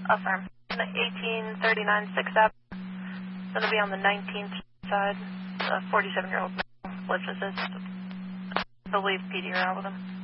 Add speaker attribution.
Speaker 1: Affirm. 1839 6th Ave. It's going to be on the 19th side. A 47-year-old lift assist. I believe PD are out with him.